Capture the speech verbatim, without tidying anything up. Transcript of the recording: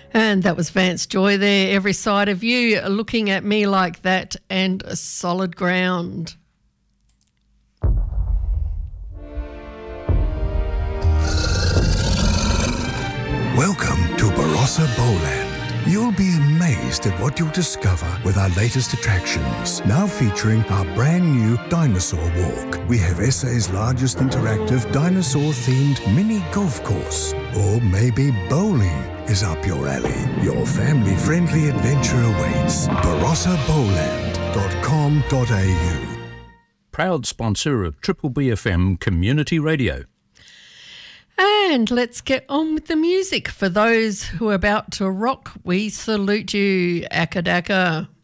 And that was Vance Joy there, Every Side of You, Looking at Me Like That, and Solid Ground. Welcome to Barossa Bowland. You'll be amazed at what you'll discover with our latest attractions, now featuring our brand new Dinosaur Walk. We have S A's largest interactive dinosaur-themed mini golf course. Or maybe bowling is up your alley. Your family-friendly adventure awaits. barossa bowland dot com dot a u. Proud sponsor of Triple B F M Community Radio. And let's get on with the music. For those who are about to rock, we salute you, Akadaka.